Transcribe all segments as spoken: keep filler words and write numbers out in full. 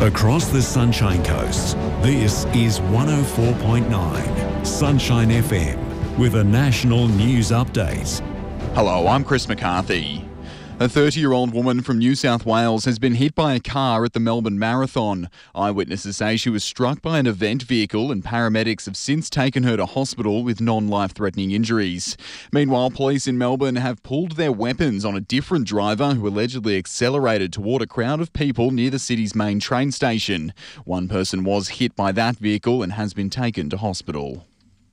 Across the Sunshine Coast, this is one oh four point nine Sunshine F M with a national news update. Hello, I'm Chris McCarthy. A thirty-year-old woman from New South Wales has been hit by a car at the Melbourne Marathon. Eyewitnesses say she was struck by an event vehicle and paramedics have since taken her to hospital with non-life-threatening injuries. Meanwhile, police in Melbourne have pulled their weapons on a different driver who allegedly accelerated toward a crowd of people near the city's main train station. One person was hit by that vehicle and has been taken to hospital.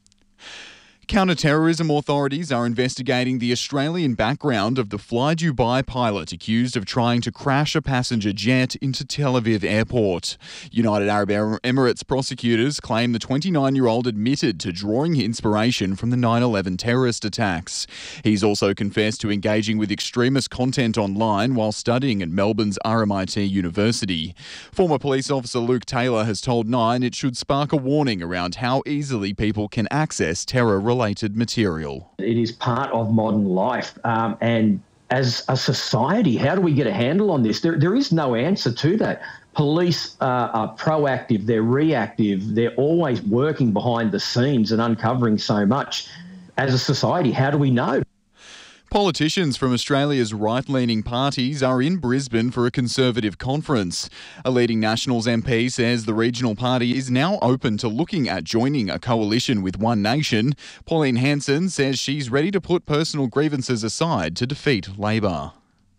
Counter-terrorism authorities are investigating the Australian background of the Fly Dubai pilot accused of trying to crash a passenger jet into Tel Aviv airport. United Arab Emirates prosecutors claim the twenty-nine-year-old admitted to drawing inspiration from the nine eleven terrorist attacks. He's also confessed to engaging with extremist content online while studying at Melbourne's R M I T University. Former police officer Luke Taylor has told Nine it should spark a warning around how easily people can access terror-related related material. It is part of modern life, um, and as a society, how do we get a handle on this? There, there is no answer to that. Police uh, are proactive, they're reactive, they're always working behind the scenes and uncovering so much. As a society, how do we know? Politicians from Australia's right-leaning parties are in Brisbane for a Conservative conference. A leading Nationals M P says the regional party is now open to looking at joining a coalition with One Nation. Pauline Hanson says she's ready to put personal grievances aside to defeat Labor.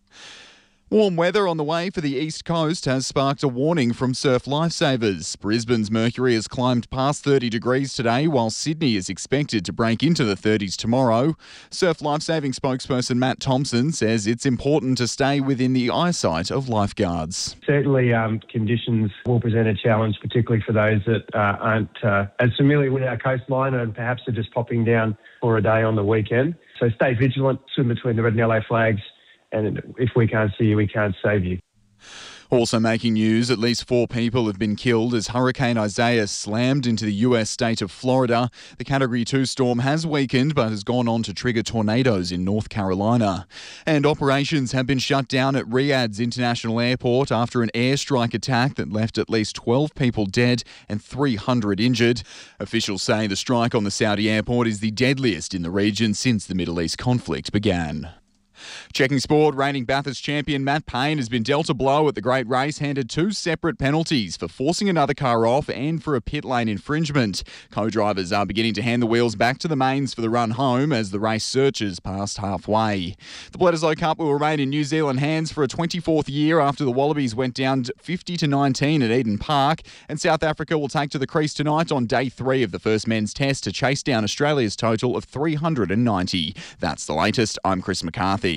Warm weather on the way for the East Coast has sparked a warning from surf lifesavers. Brisbane's mercury has climbed past thirty degrees today, while Sydney is expected to break into the thirties tomorrow. Surf lifesaving spokesperson Matt Thompson says it's important to stay within the eyesight of lifeguards. Certainly um, conditions will present a challenge, particularly for those that uh, aren't uh, as familiar with our coastline and perhaps are just popping down for a day on the weekend. So stay vigilant, swim between the red and yellow flags. And if we can't see you, we can't save you. Also making news, at least four people have been killed as Hurricane Isaiah slammed into the U S state of Florida. The Category two storm has weakened but has gone on to trigger tornadoes in North Carolina. And operations have been shut down at Riyadh's International Airport after an airstrike attack that left at least twelve people dead and three hundred injured. Officials say the strike on the Saudi airport is the deadliest in the region since the Middle East conflict began. Checking sport, reigning Bathurst champion Matt Payne has been dealt a blow at the Great Race, handed two separate penalties for forcing another car off and for a pit lane infringement. Co-drivers are beginning to hand the wheels back to the mains for the run home as the race surges past halfway. The Bledisloe Cup will remain in New Zealand hands for a twenty-fourth year after the Wallabies went down fifty to nineteen at Eden Park, and South Africa will take to the crease tonight on day three of the first men's test to chase down Australia's total of three hundred ninety. That's the latest. I'm Chris McCarthy.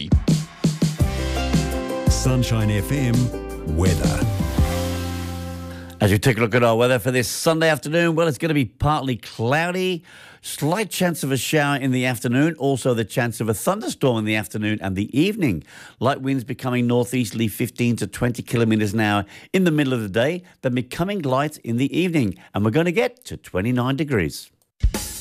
Sunshine F M weather. As we take a look at our weather for this Sunday afternoon, well, it's going to be partly cloudy, slight chance of a shower in the afternoon, also the chance of a thunderstorm in the afternoon and the evening. Light winds becoming northeasterly fifteen to twenty kilometres an hour in the middle of the day, then becoming light in the evening. And we're going to get to twenty-nine degrees.